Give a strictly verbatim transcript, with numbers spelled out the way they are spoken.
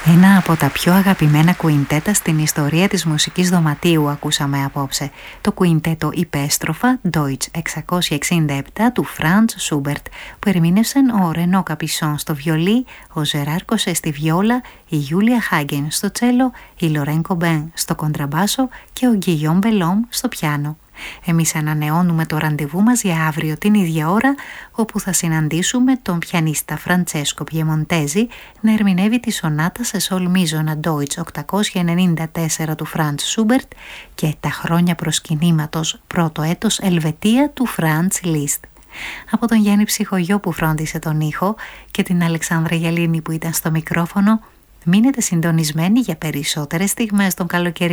Ένα από τα πιο αγαπημένα κουιντέτα στην ιστορία της μουσικής δωματίου ακούσαμε απόψε. Το κουιντέτο Υπέστροφα Deutsch εξακόσια εξήντα επτά του Franz Schubert, που ερμήνευσαν ο Ρενό Καπισόν στο βιολί, ο Ζεράρ Κοσέ στη βιόλα, η Γιούλια Χάγκεν στο τσέλο, η Λορέν Κομπέν στο κοντραμπάσο και ο Γκιγιόμ Μπελόμ στο πιάνο. Εμείς ανανεώνουμε το ραντεβού μας για αύριο την ίδια ώρα, όπου θα συναντήσουμε τον πιανίστα Φραντσέσκο Πιεμοντέζη να ερμηνεύει τη σονάτα σε σολ μίζωνα Deutsch οκτακόσια ενενήντα τέσσερα του Franz Schubert και τα χρόνια προσκυνήματος πρώτο έτος Ελβετία του Franz Liszt. Από τον Γιάννη Ψυχογιό που φρόντισε τον ήχο και την Αλεξάνδρα Γελίνη που ήταν στο μικρόφωνο, μείνετε συντονισμένοι για περισσότερες στιγμές των καλοκαιριών